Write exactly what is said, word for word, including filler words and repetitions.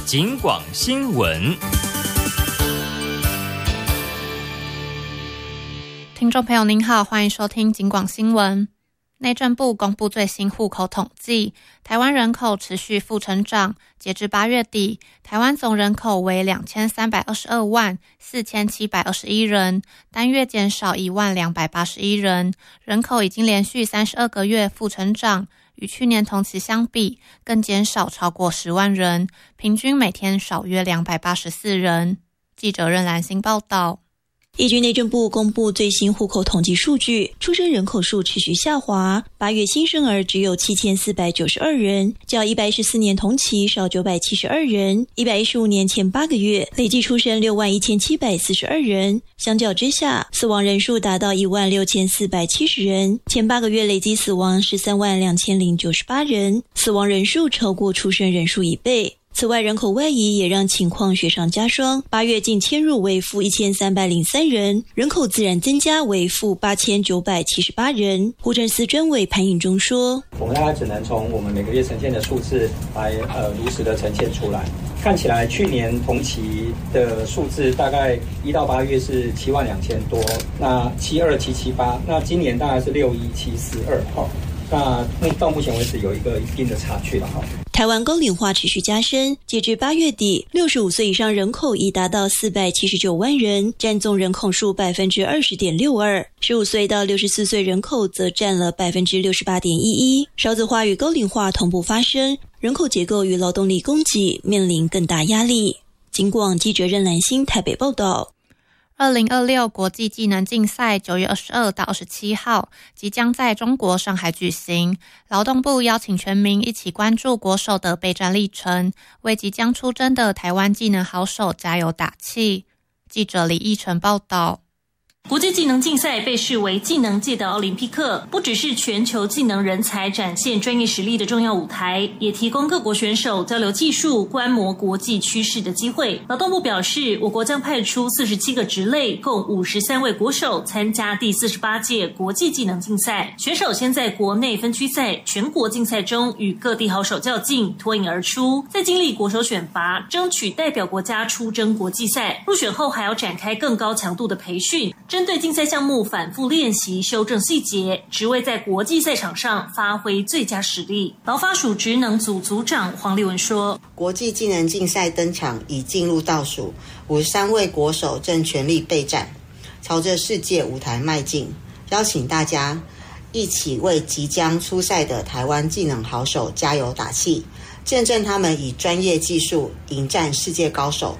警广新闻。 听众朋友您好，欢迎收听警广新闻。内政部公布最新户口统计，台湾人口持续负成长，截至八月底，台湾总人口为两千三百二十二万四千七百二十一人，单月减少一万两百八十一人，人口已经连续三十二个月负成长，与去年同期相比，更减少超过十万人，平均每天少约两百八十四人。记者任兰心报道。 依据内政部公布最新户口统计数据，出生人口数持续下滑，八月新生儿只有七千四百九十二人，较一百一十四年同期少九百七十二人，一百一十五年前八个月累计出生六万一千七百四十二人，相较之下，死亡人数达到一万六千四百七十人，前八个月累计死亡十三万两千零九十八人，死亡人数超过出生人数一倍。此外，人口外移也让情况雪上加霜，八月净迁入为负一千三百零三人，人口自然增加为负八千九百七十八人。户政司专委潘颖中说：“ 我们大概只能从我们每个月呈现的数字来呃如实的呈现出来。看起来去年同期的数字大概一到八月是七万两千多，那七二七七八，那今年大概是六一七四二哈。那到目前为止有一个一定的差距了哈。” 台湾高龄化持续加深，截至八月底，六十五岁以上人口已达到四百七十九万人，占总人口数 百分之二十点六二， 十五岁到六十四岁人口则占了 百分之六十八点一一。少子化与高龄化同步发生，人口结构与劳动力供给面临更大压力。警广记者任兰心台北报道。 二零二六国际技能竞赛九月二十二到二十七号即将在中国上海举行，劳动部邀请全民一起关注国手的备战历程，为即将出征的台湾技能好手加油打气。记者李义成报道。 国际技能竞赛被视为技能界的奥林匹克，不只是全球技能人才展现专业实力的重要舞台，也提供各国选手交流技术、观摩国际趋势的机会。劳动部表示，我国将派出四十七个职类，共五十三位国手参加第四十八届国际技能竞赛。选手先在国内分区赛、全国竞赛中与各地好手较劲，脱颖而出，再经历国手选拔，争取代表国家出征国际赛。入选后还要展开更高强度的培训，针对竞赛项目反复练习、修正细节，只为在国际赛场上发挥最佳实力。劳发署职能组组长黄立文说：“ 国际技能竞赛登场已进入倒数，五十三位国手正全力备战，朝着世界舞台迈进。邀请大家一起为即将出赛的台湾技能好手加油打气，见证他们以专业技术迎战世界高手。”